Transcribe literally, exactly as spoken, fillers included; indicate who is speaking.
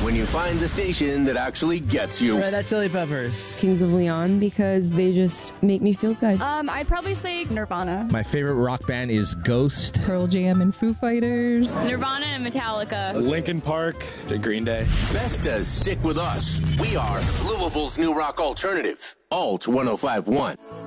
Speaker 1: when you find the station that actually gets you.
Speaker 2: Red Hot Chili Peppers.
Speaker 3: Kings of Leon, because they just make me feel good.
Speaker 4: Um, I'd probably say Nirvana.
Speaker 5: My favorite rock band is Ghost.
Speaker 6: Pearl Jam and Foo Fighters.
Speaker 4: Nirvana and Metallica.
Speaker 7: Linkin Park, the Green Day.
Speaker 1: Best does stick with us. We are Louisville's new rock alternative. Alt one oh five point one.